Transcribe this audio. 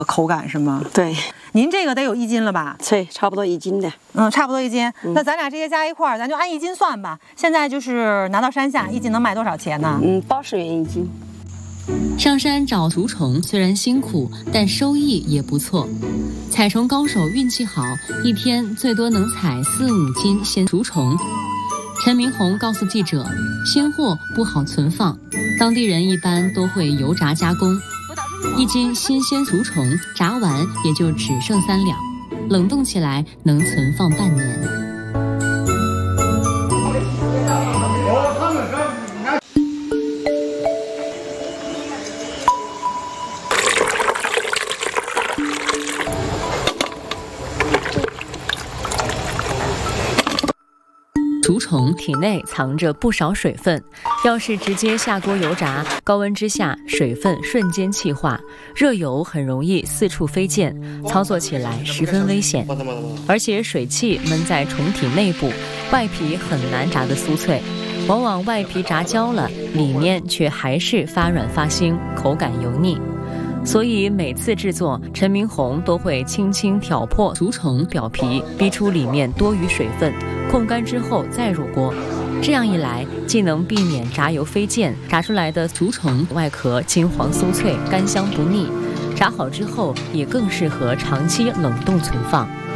口感是吗？ 对， 您这个得有1斤了吧？ 对，差不多1斤的。 差不多1斤。那咱俩这些加一块儿，咱就按1斤算吧。现在就是拿到山下，1斤能卖多少钱呢 ？80元1斤。 上山找竹虫虽然辛苦，但收益也不错。采虫高手运气好，一天最多能采4、5斤鲜竹虫。陈明红告诉记者，鲜货不好存放，当地人一般都会油炸加工。1斤新鲜竹虫炸完也就只剩3两，冷冻起来能存放半年。竹虫体内藏着不少水分，要是直接下锅油炸，高温之下水分瞬间气化，热油很容易四处飞溅，操作起来十分危险。而且水汽闷在虫体内部，外皮很难炸得酥脆，往往外皮炸焦了，里面却还是发软发腥，口感油腻。所以每次制作，陈明红都会轻轻挑破竹虫表皮，逼出里面多余水分，控干之后再入锅。这样一来，既能避免炸油飞溅，炸出来的竹虫外壳金黄酥脆，干香不腻。炸好之后，也更适合长期冷冻存放。